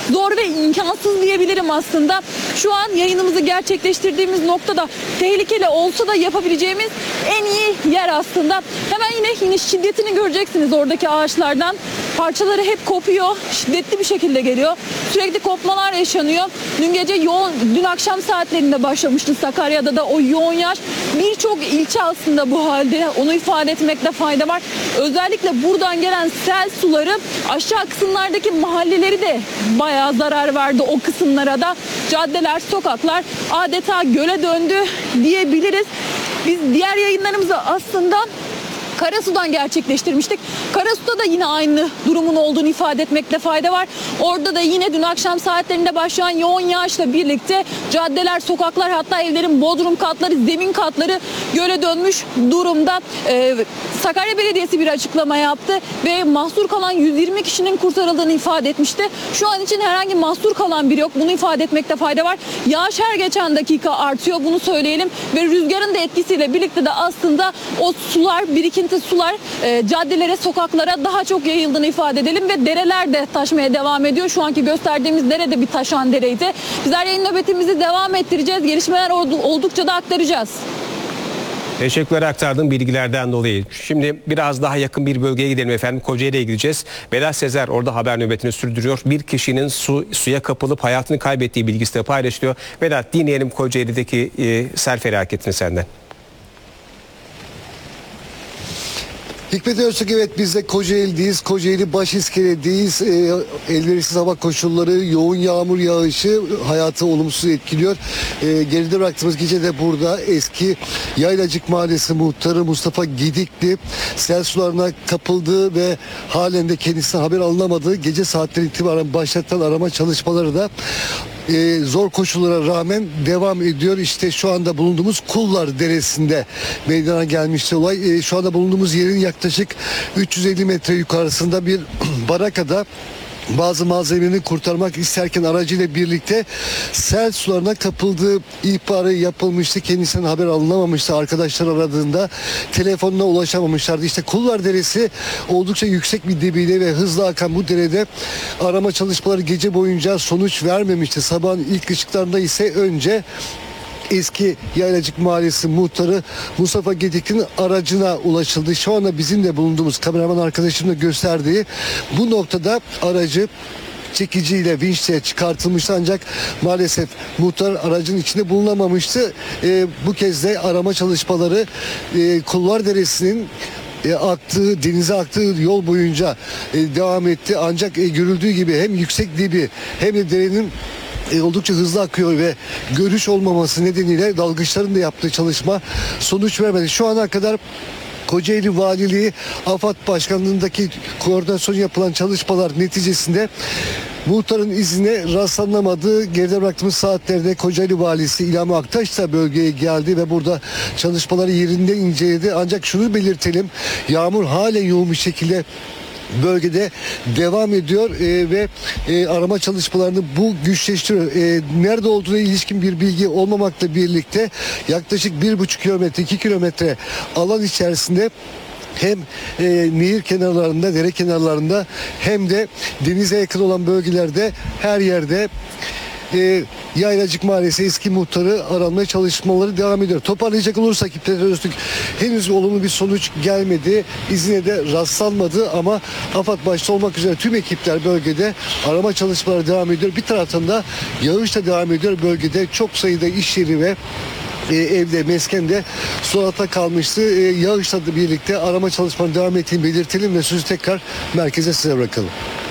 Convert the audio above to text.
zor ve imkansız diyebilirim aslında. Şu an yayınımızı gerçekleştirdiğimiz noktada tehlikeli olsa da yapabileceğimiz en iyi yer aslında. Hemen yine şiddetini göreceksiniz oradaki ağaçlardan. Parçaları hep kopuyor. Şiddetli bir şekilde geliyor. Sürekli kopmalar yaşanıyor. Dün akşam saatlerinde başlamıştı Sakarya'da da o yoğun yağış. Birçok ilçe aslında bu halde. Onu ifade etmekte fayda var. Özellikle buradan gelen sel suları aşağı kısımlardaki mahalleleri de bayağı zarar verdi o kısımlara da. Caddeler, sokaklar adeta göle döndü diyebiliriz. Biz diğer yayınlarımızı aslında Karasu'dan gerçekleştirmiştik. Karasu'da da yine aynı durumun olduğunu ifade etmekte fayda var. Orada da yine dün akşam saatlerinde başlayan yoğun yağışla birlikte caddeler, sokaklar, hatta evlerin bodrum katları, zemin katları göle dönmüş durumda. Sakarya Belediyesi bir açıklama yaptı ve mahsur kalan 120 kişinin kurtarıldığını ifade etmişti. Şu an için herhangi mahsur kalan biri yok. Bunu ifade etmekte fayda var. Yağış her geçen dakika artıyor, bunu söyleyelim. Ve rüzgarın da etkisiyle birlikte de aslında o sular, birikinti sular caddelere, sokaklara daha çok yayıldığını ifade edelim ve dereler de taşmaya devam ediyor. Şu anki gösterdiğimiz dere de bir taşan dereydi. Bizler yayın nöbetimizi devam ettireceğiz. Gelişmeler oldukça da aktaracağız. Teşekkürler aktardığım bilgilerden dolayı. Şimdi biraz daha yakın bir bölgeye gidelim efendim. Kocaeli'ye gideceğiz. Vedat Sezer orada haber nöbetini sürdürüyor. Bir kişinin suya kapılıp hayatını kaybettiği bilgisi de paylaşılıyor. Vedat, dinleyelim Kocaeli'deki sel felaketini senden. Hikmet Öztürk, evet, biz de Kocaeli'deyiz. Kocaeli Başiskele'deyiz. Elverişsiz hava koşulları, yoğun yağmur yağışı hayatı olumsuz etkiliyor. Geride bıraktığımız gece de burada eski Yaylacık Mahallesi muhtarı Mustafa Gedikli sel sularına kapıldığı ve halen de kendisinden haber alınamadığı gece saatleri itibaren başlatılan arama çalışmaları da zor koşullara rağmen devam ediyor. İşte şu anda bulunduğumuz Kullar Deresi'nde meydana gelmişti olay. Şu anda bulunduğumuz yerin yaklaşık 350 metre yukarısında bir barakada bazı malzemelerini kurtarmak isterken aracıyla birlikte sel sularına kapıldığı ihbarı yapılmıştı. Kendisinden haber alınamamıştı. Arkadaşlar aradığında telefonuna ulaşamamışlardı. İşte Kullar Deresi oldukça yüksek bir debiyle ve hızlı akan bu derede arama çalışmaları gece boyunca sonuç vermemişti. Sabahın ilk ışıklarında ise önce eski Yaylacık Mahallesi muhtarı Mustafa Gedikli'nin aracına ulaşıldı. Şu anda bizim de bulunduğumuz kameraman arkadaşımla gösterdiği bu noktada aracı çekiciyle, vinçle çıkartılmıştı ancak maalesef muhtar aracın içinde bulunamamıştı. Bu kez de arama çalışmaları Kullar Deresi'nin denize aktığı yol boyunca devam etti. Ancak görüldüğü gibi hem yüksek dibi hem de derenin oldukça hızlı akıyor ve görüş olmaması nedeniyle dalgıçların da yaptığı çalışma sonuç vermedi. Şu ana kadar Kocaeli Valiliği, AFAD Başkanlığındaki koordinasyon yapılan çalışmalar neticesinde muhtarın izine rastlanamadığı geride bıraktığımız saatlerde Kocaeli Valisi İlhami Aktaş da bölgeye geldi ve burada çalışmaları yerinde inceledi. Ancak şunu belirtelim, yağmur halen yoğun bir şekilde bölgede devam ediyor ve arama çalışmalarını bu güçleştiriyor. Nerede olduğuna ilişkin bir bilgi olmamakla birlikte yaklaşık 1,5 kilometre, 2 kilometre alan içerisinde hem nehir kenarlarında, dere kenarlarında hem de denize yakın olan bölgelerde her yerde Yaylacık Mahallesi eski muhtarı aranmaya çalışmaları devam ediyor. Toparlayacak olursak Hikmet Öztürk, henüz olumlu bir sonuç gelmedi. İzine de rastlanmadı ama AFAD başta olmak üzere tüm ekipler bölgede arama çalışmaları devam ediyor. Bir taraftan da yağış da devam ediyor. Bölgede çok sayıda iş yeri ve evde, meskende su altında kalmıştı. Yağışla birlikte arama çalışmaları devam ettiğini belirtelim ve sözü tekrar merkeze size bırakalım.